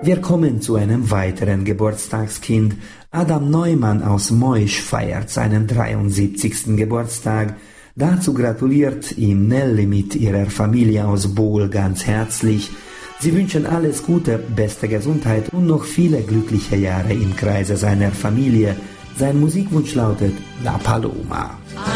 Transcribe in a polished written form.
Wir kommen zu einem weiteren Geburtstagskind. Adam Neumann aus Moisch feiert seinen 73. Geburtstag. Dazu gratuliert ihm Nelly mit ihrer Familie aus Bohl ganz herzlich. Sie wünschen alles Gute, beste Gesundheit und noch viele glückliche Jahre im Kreise seiner Familie. Sein Musikwunsch lautet La Paloma.